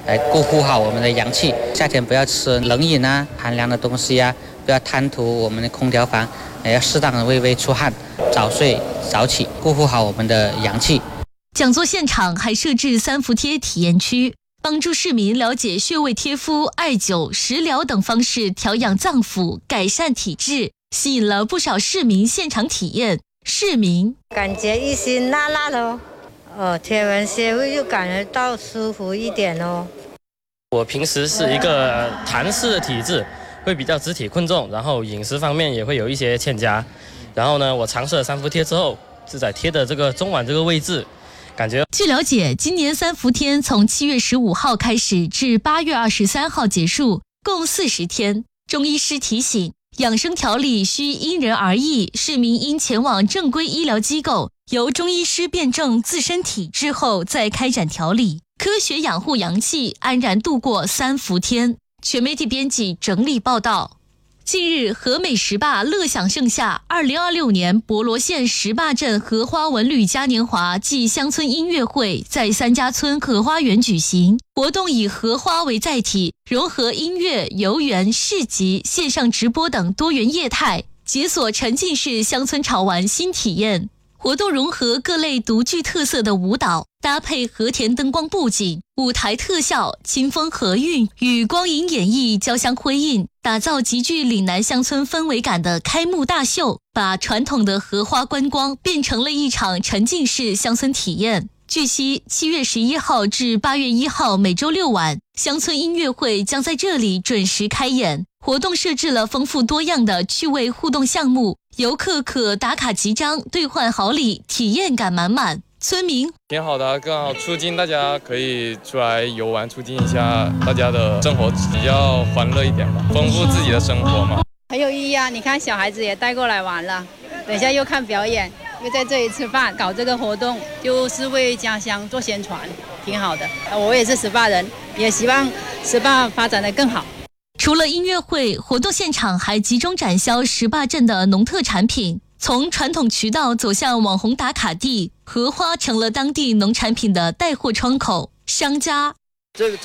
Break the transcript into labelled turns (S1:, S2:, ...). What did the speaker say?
S1: 来固护好我们的阳气。夏天不要吃冷饮啊、寒凉的东西啊，不要贪图我们的空调房，要适当的微微出汗，早睡早起，固护好我们的阳气。
S2: 讲座现场还设置3伏贴体验区，帮助市民了解穴位贴敷、艾灸、食疗等方式调养脏腑、改善体质，吸引了不少市民现场体验。市民
S3: 感觉一心辣辣的贴完穴位就感觉到舒服一点哦。
S4: 我平时是一个痰湿的体质，会比较肢体困重，然后饮食方面也会有一些欠佳。然后呢，我尝试了3伏贴之后，是在贴的这个中脘这个位置。据
S2: 了解，今年3伏天从7月15号开始至8月23号结束，共40天。中医师提醒，养生调理需因人而异，市民应前往正规医疗机构，由中医师辨证自身体质后再开展调理，科学养护阳气，安然度过3伏天。全媒体编辑整理报道。近日，和美石坝乐享盛夏2026年博罗县石坝镇荷花文旅嘉年华暨乡村音乐会在3家村荷花园举行。活动以荷花为载体，融合音乐、游园、市集、线上直播等多元业态，解锁沉浸式乡村潮玩新体验。活动融合各类独具特色的舞蹈，搭配和田灯光布景、舞台特效、清风和韵与光影演绎交相辉映，打造极具岭南乡村氛围感的开幕大秀，把传统的荷花观光变成了一场沉浸式乡村体验。据悉，7月11号至8月1号每周6晚，乡村音乐会将在这里准时开演。活动设置了丰富多样的趣味互动项目，游客可打卡集章、兑换好礼，体验感满满。村民
S5: 挺好的，更好促进大家可以出来游玩，促进一下大家的生活比较欢乐一点吧，丰富自己的生活嘛。
S6: 很有意义啊！你看小孩子也带过来玩了，等一下又看表演，又在这里吃饭，搞这个活动就是为家乡做宣传，挺好的。我也是石坝人，也希望石坝发展得更好。
S2: 除了音乐会，活动现场还集中展销石坝镇的农特产品。从传统渠道走向网红打卡地，荷花成了当地农产品的带货窗口。商家
S7: 这